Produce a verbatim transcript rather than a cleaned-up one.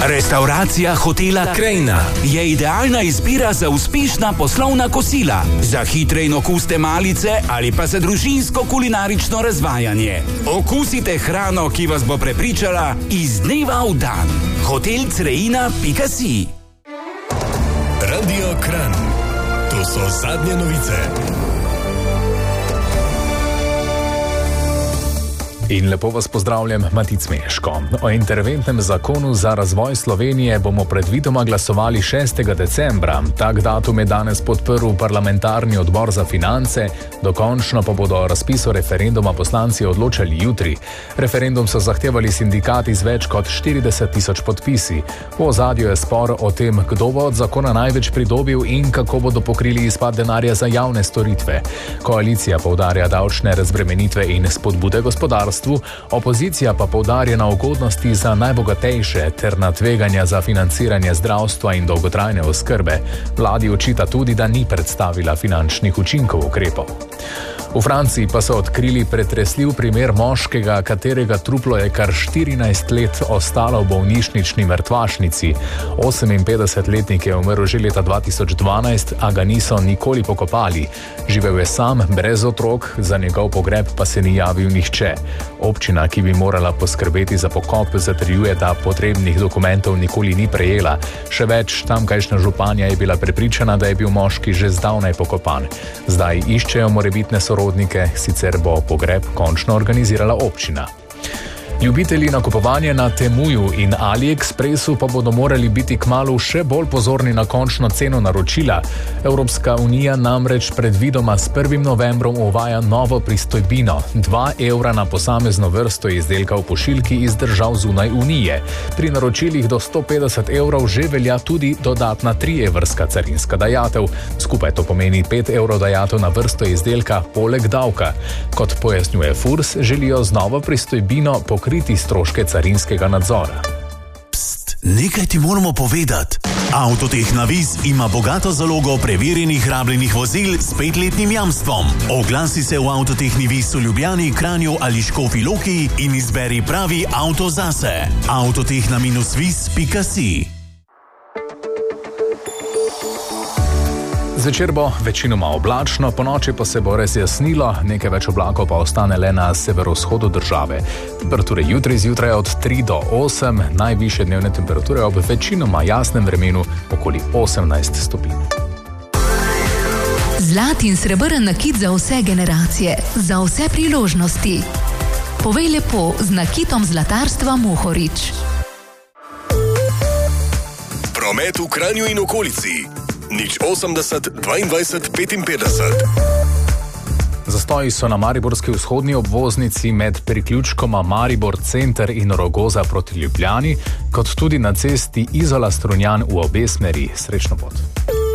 Restauracija hotela Krajina je idealna izbira za uspešna poslovna kosila, za hitre in okuste malice ali pa za družinsko kulinarično razvajanje. Okusite hrano, ki vas bo prepričala iz dneva v dan. hotel crejina pika si. Radio Kranj. To so zadnje novice. In lepo vas pozdravljam, Matic Meško. O interventnem zakonu za razvoj Slovenije bomo predvidoma glasovali šestega decembra. Tak datum je danes podprl parlamentarni odbor za finance, dokončno pa bodo o razpisu referenduma poslanci odločali jutri. Referendum so zahtevali sindikati z več kot štirideset tisoč podpisi. V ozadju je spor o tem, kdo bo od zakona največ pridobil in kako bodo pokrili izpad denarja za javne storitve. Koalicija poudarja davčne razbremenitve in spodbude gospodarstva, opozicija pa poudarja na ugodnosti za najbogatejše ter na tveganja za financiranje zdravstva in dolgotrajne oskrbe. Vladi očita tudi, da ni predstavila finančnih učinkov ukrepov. V Franciji pa so odkrili pretresljiv primer moškega, katerega truplo je kar štirinajst let ostalo v bolnišnični mrtvašnici. oseminpetdesetletnik je umrl že leta dva tisoč dvanajst, a ga niso nikoli pokopali. Živel je sam, brez otrok, za njegov pogreb pa se ni javil nihče. Občina, ki bi morala poskrbeti za pokop, zatrjuje, da potrebnih dokumentov nikoli ni prejela. Še več, tamkajšnja županja je bila prepričana, da je bil moški že zdavnaj pokopan. Zdaj iščejo morebitne sorodnike, sicer bo pogreb končno organizirala občina. Ljubitelji nakupovanja na Temuju in AliExpressu pa bodo morali biti kmalu še bolj pozorni na končno ceno naročila. Evropska unija namreč predvidoma s prvim novembrom uvaja novo pristojbino, dva evra na posamezno vrsto izdelka v pošiljki iz držav zunaj unije. Pri naročilih do sto petdeset evrov že velja tudi dodatna tri evrska carinska dajatev. Skupaj to pomeni pet evrov dajatev na vrsto izdelka poleg davka. Kot pojasnjuje Furs, želijo z novo pristojbino pokriti stroške carinskega nadzora. Pst, nekaj ti moramo povedati. Avtotehnaviz ima bogato zalogo preverjenih rabljenih vozil s petletnim jamstvom. Oglasi se v Avtotehnaviz v Ljubljani, Kranju ali Škofji Loki in izberi pravi avto zase. avtotehna viz pika si. Zvečer bo večinoma oblačno, ponoči pa se bo razjasnilo, nekaj več oblakov pa ostane le na severovzhodu države. Temperature jutri zjutraj od tri do osem, najvišje dnevne temperature ob večinoma jasnem vremenu okoli osemnajst stopinj. Zlat in srebrn nakit za vse generacije, za vse priložnosti. Povej lepo z nakitom zlatarstva Mohorič. Promet v Kranju in okolici. nič osemdeset dvaindvajset petinpetdeset. Zastoji so na mariborski vzhodni obvoznici med priključkoma Maribor Center in Rogoza proti Ljubljani, kot tudi na cesti Izola Strunjan v obe smeri. Srečno pot.